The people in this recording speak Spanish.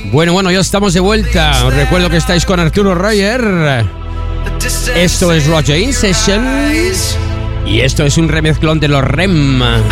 Bueno, ya estamos de vuelta. Os recuerdo que estáis con Arturo Roger. Esto es Roger In Session. Y esto es un remezclón de los REM.